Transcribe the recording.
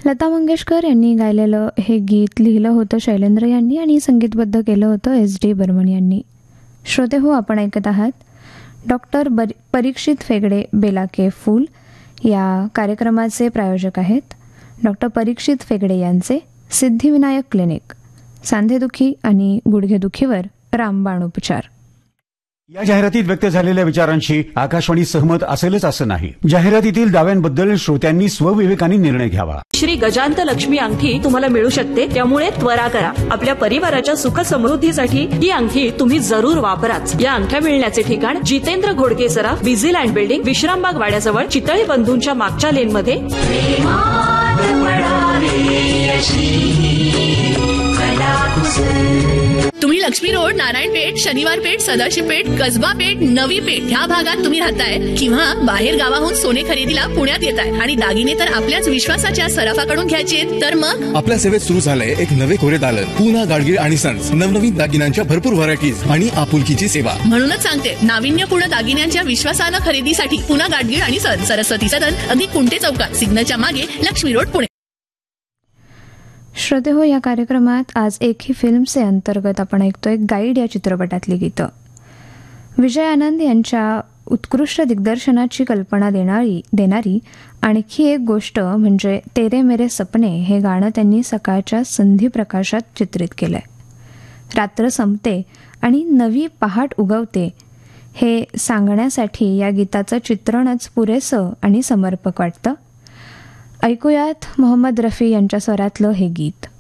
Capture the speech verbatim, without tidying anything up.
लता मंगेशकर यांनी गायलेलं हे गीत लिहिलं होतं शैलेंद्र यांनी आणि संगीतबद्ध केलं होतं एस डी बर्मन यांनी. श्रोते हो, आपण ऐकत आहात डॉक्टर बरी परीक्षित फेगडे बेलाके फूल या कार्यक्रमाचे प्रायोजक आहेत डॉक्टर परीक्षित फेगडे यांचे सिद्धिविनायक क्लिनिक, सांधेदुखी आणि गुडघेदुखीवर रामबाण उपचार. या जाहिरातीत व्यक्त झालेल्या विचारांशी आकाशवाणी सहमत असेलच असं नाही. जाहिरातीतील दाव्यांबद्दल श्रोत्यांनी स्वविवेकाने निर्णय घ्यावा. श्री गजांत लक्ष्मी अंगठी तुम्हाला मिळू शकते, त्यामुळे त्वरा करा. आपल्या परिवाराच्या सुख समृद्धीसाठी ही अंगठी तुम्ही जरूर वापराच. या अंगठ्या मिळण्याचे ठिकाण जितेंद्र घोडके सराफ, बिझी लँड बिल्डिंग, विश्रामबाग वाड्याजवळ, चितळी बंधूंच्या मागच्या लेनमध्ये. तुम्ही लक्ष्मी रोड, नारायणपेठ, शनिवार पेठ, सदाशिव पेठ, कसबा पेठ, नवी पेठ ह्या भागात तुम्ही राहताय किंवा बाहेर गावाहून सोने खरेदीला पुण्यात येताय आणि दागिने तर आपल्याच विश्वासाच्या सराफाकडून घ्यायचे, तर मग आपल्या सेवेत सुरू झालंय एक नवे कोरे दालन, पूना गाडगीळ आणि सन्स. नवनवीन दागिन्यांच्या भरपूर व्हरायटीज आणि आपुलकीची सेवा. म्हणूनच सांगते, नाविन्यपूर्ण दागिन्यांच्या विश्वासानं खरेदीसाठी पूना गाडगीळ आणि सन्स, सरस्वती सदन, अगदी कुंटे चौकात, सिग्नलच्या मागे, लक्ष्मी रोड, पुणे. श्रोते हो, या कार्यक्रमात आज एक ही फिल्मचे अंतर्गत आपण ऐकतोय गाईड या चित्रपटातली गीतं. विजय आनंद यांच्या उत्कृष्ट दिग्दर्शनाची कल्पना देणारी देणारी आणखी एक गोष्ट म्हणजे तेरे मेरे सपने हे गाणं त्यांनी सकाळच्या संधी प्रकाशात चित्रित केलंय. रात्र संपते आणि नवी पहाट उगवते हे सांगण्यासाठी या गीताचं चित्रणच पुरेसं आणि समर्पक वाटतं. ऐकूयात मोहम्मद रफी यांच्या स्वरातलं हे गीत.